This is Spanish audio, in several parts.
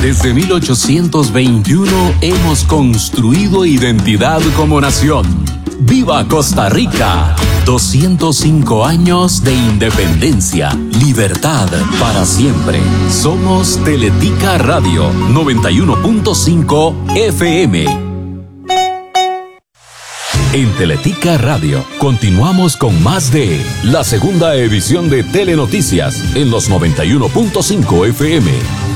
Desde 1821 hemos construido identidad como nación. ¡Viva Costa Rica! 205 años de independencia, libertad para siempre. Somos Teletica Radio 91.5 FM. En Teletica Radio continuamos con más de la segunda edición de Telenoticias en los 91.5 FM.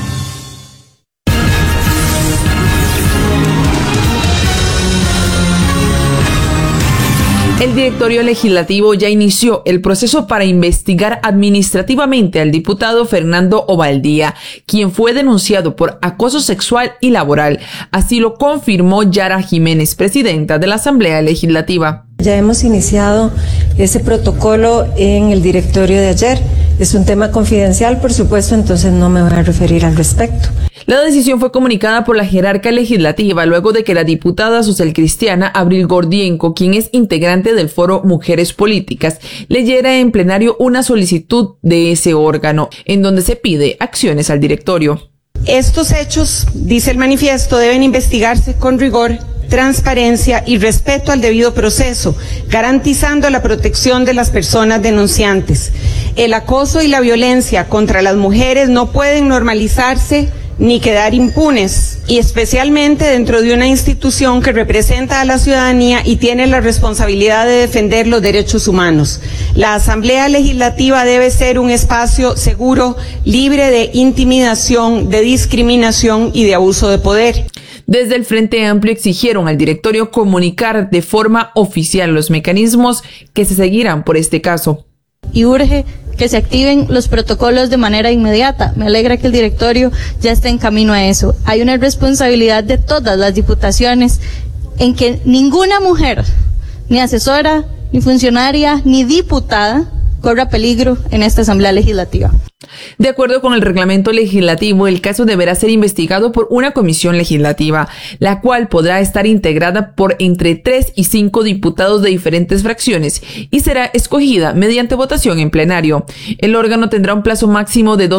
El directorio legislativo ya inició el proceso para investigar administrativamente al diputado Fernando Ovaldía, quien fue denunciado por acoso sexual y laboral. Así lo confirmó Yara Jiménez, presidenta de la Asamblea Legislativa. Ya hemos iniciado ese protocolo en el directorio de ayer. Es un tema confidencial, por supuesto, entonces no me voy a referir al respecto. La decisión fue comunicada por la jerarca legislativa luego de que la diputada socialcristiana Abril Gordienko, quien es integrante del Foro Mujeres Políticas, leyera en plenario una solicitud de ese órgano, en donde se pide acciones al directorio. Estos hechos, dice el manifiesto, deben investigarse con rigor, transparencia y respeto al debido proceso, garantizando la protección de las personas denunciantes. El acoso y la violencia contra las mujeres no pueden normalizarse ni quedar impunes, y especialmente dentro de una institución que representa a la ciudadanía y tiene la responsabilidad de defender los derechos humanos. La Asamblea Legislativa debe ser un espacio seguro, libre de intimidación, de discriminación y de abuso de poder. Desde el Frente Amplio exigieron al directorio comunicar de forma oficial los mecanismos que se seguirán por este caso. Y urge que se activen los protocolos de manera inmediata. Me alegra que el directorio ya esté en camino a eso. Hay una responsabilidad de todas las diputaciones en que ninguna mujer, ni asesora, ni funcionaria, ni diputada, corra peligro en esta Asamblea Legislativa. De acuerdo con el reglamento legislativo, el caso deberá ser investigado por una comisión legislativa, la cual podrá estar integrada por entre 3 y 5 diputados de diferentes fracciones y será escogida mediante votación en plenario. El órgano tendrá un plazo máximo de 2